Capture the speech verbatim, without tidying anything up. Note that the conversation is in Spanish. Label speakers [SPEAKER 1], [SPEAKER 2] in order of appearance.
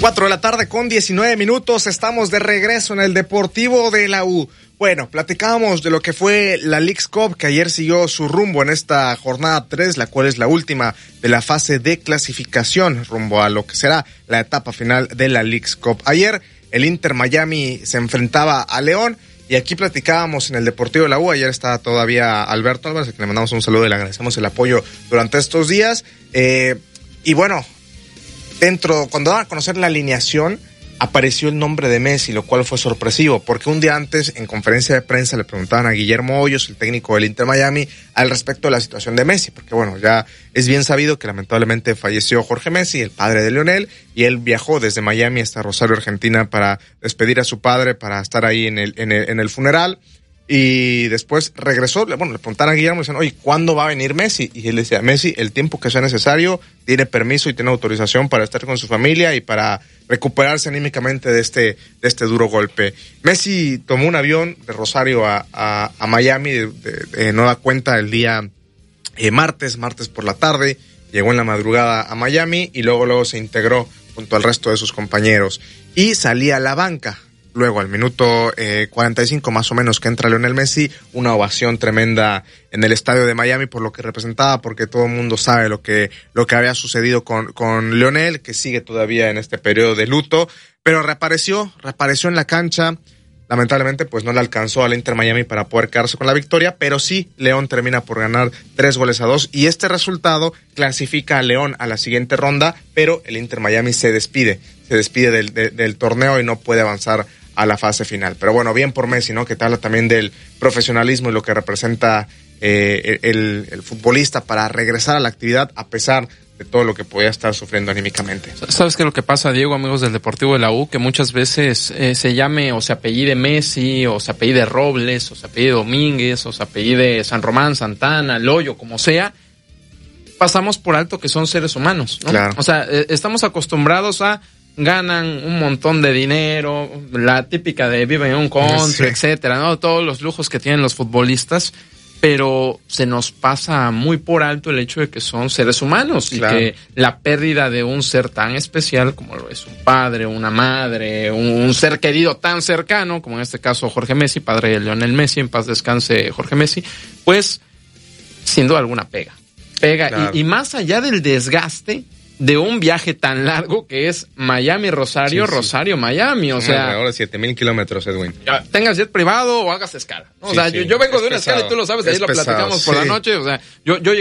[SPEAKER 1] Cuatro de la tarde con diecinueve minutos, estamos de regreso en el Deportivo de la U. Bueno, platicábamos de lo que fue la Leagues Cup, que ayer siguió su rumbo en esta jornada tres, la cual es la última de la fase de clasificación rumbo a lo que será la etapa final de la Leagues Cup. Ayer el Inter Miami se enfrentaba a León y aquí platicábamos en el Deportivo de la U. Ayer estaba todavía Alberto Álvarez, a quien le mandamos un saludo y le agradecemos el apoyo durante estos días. Eh, y bueno, dentro, cuando daban a conocer la alineación, apareció el nombre de Messi, lo cual fue sorpresivo, porque un día antes, en conferencia de prensa, le preguntaban a Guillermo Hoyos, el técnico del Inter Miami, al respecto de la situación de Messi, porque bueno, ya es bien sabido que lamentablemente falleció Jorge Messi, el padre de Lionel, y él viajó desde Miami hasta Rosario, Argentina, para despedir a su padre, para estar ahí en el, en el, en el funeral. Y después regresó, bueno, le preguntaron a Guillermo y decían, oye, ¿cuándo va a venir Messi? Y él decía, Messi, el tiempo que sea necesario, tiene permiso y tiene autorización para estar con su familia y para recuperarse anímicamente de este, de este duro golpe. Messi tomó un avión de Rosario a, a, a Miami de, de, de nueva cuenta el día eh, martes, martes por la tarde, llegó en la madrugada a Miami y luego, luego se integró junto al resto de sus compañeros y salía a la banca. Luego, al minuto eh, cuarenta y cinco más o menos que entra Lionel Messi, una ovación tremenda en el estadio de Miami por lo que representaba, porque todo el mundo sabe lo que lo que había sucedido con con Lionel, que sigue todavía en este periodo de luto, pero reapareció, reapareció en la cancha. Lamentablemente, pues no le alcanzó al Inter Miami para poder quedarse con la victoria, pero sí, León termina por ganar tres goles a dos, y este resultado clasifica a León a la siguiente ronda, pero el Inter Miami se despide, se despide del, de, del torneo y no puede avanzar a la fase final. Pero bueno, bien por Messi, ¿no? Que te habla también del profesionalismo y lo que representa eh, el, el futbolista para regresar a la actividad a pesar de todo lo que podía estar sufriendo anímicamente.
[SPEAKER 2] ¿Sabes qué es lo que pasa, Diego, amigos del Deportivo de la U? Que muchas veces eh, se llame o se apellide Messi, o se apellide Robles, o se apellide Domínguez, o se apellide San Román, Santana, Loyo, como sea, pasamos por alto que son seres humanos, ¿no?
[SPEAKER 1] Claro.
[SPEAKER 2] O sea, eh, estamos acostumbrados a ganan un montón de dinero, la típica de viven en un country, sí, etcétera, ¿no? Todos los lujos que tienen los futbolistas, pero se nos pasa muy por alto el hecho de que son seres humanos, claro, y que la pérdida de un ser tan especial como lo es un padre, una madre, un, un ser querido tan cercano, como en este caso Jorge Messi, padre de Lionel Messi, en paz descanse Jorge Messi, pues sin duda alguna pega, pega, claro. y, y más allá del desgaste de un viaje tan largo que es Miami-Rosario, sí, sí. Rosario-Miami, o sea...
[SPEAKER 1] alrededor de siete mil kilómetros, Edwin.
[SPEAKER 2] Tengas jet privado o hagas escala, ¿no? Sí, o sea, sí, yo, yo vengo de una pesado, escala y tú lo sabes, de ahí lo pesado, platicamos por sí. la noche, o sea, yo, yo